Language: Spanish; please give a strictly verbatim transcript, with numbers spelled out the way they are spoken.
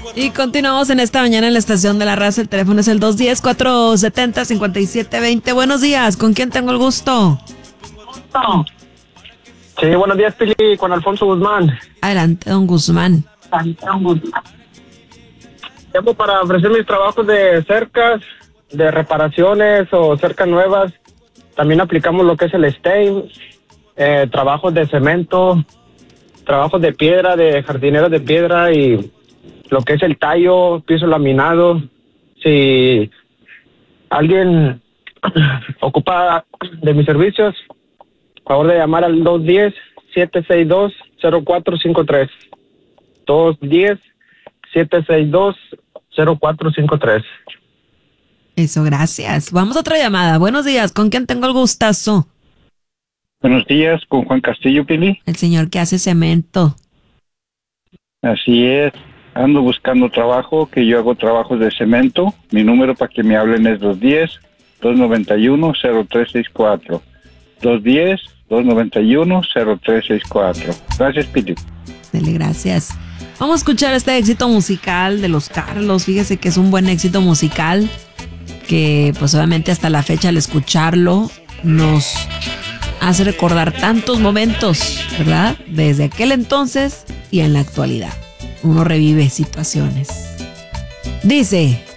Y continuamos en esta mañana en la estación de la raza. El teléfono es el dos uno cero, cuatro siete cero, cinco siete dos cero. Buenos días, ¿con quién tengo el gusto? Sí, buenos días, Pili, con Alfonso Guzmán. Adelante, don Guzmán. Llamo para ofrecer mis trabajos de cercas, de reparaciones o cercas nuevas. También aplicamos lo que es el stain, eh, trabajos de cemento, trabajos de piedra, de jardineros de piedra y lo que es el tallo, piso laminado. Si alguien ocupa de mis servicios, favor de llamar al dos uno cero, siete seis dos, cero cuatro cinco tres. dos uno cero, siete seis dos, cero cuatro cinco tres. Eso, gracias. Vamos a otra llamada. Buenos días, ¿con quién tengo el gustazo? Buenos días, con Juan Castillo, Pili. El señor que hace cemento. Así es, ando buscando trabajo, que yo hago trabajos de cemento. Mi número para que me hablen es dos uno cero, dos nueve uno, cero tres seis cuatro. dos uno cero, dos nueve uno, cero tres seis cuatro. Gracias, Pili. Dele, gracias. Vamos a escuchar este éxito musical de Los Carlos. Fíjese que es un buen éxito musical que pues obviamente hasta la fecha al escucharlo nos hace recordar tantos momentos, ¿verdad? Desde aquel entonces y en la actualidad. Uno revive situaciones. Dice...